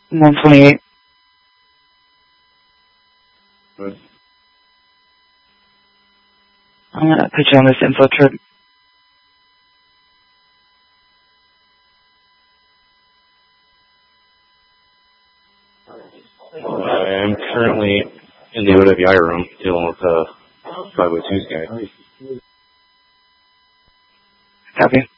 128. Good. I'm gonna put you on this info trip. I'm currently in the OWI room dealing with 502's guy. Copy.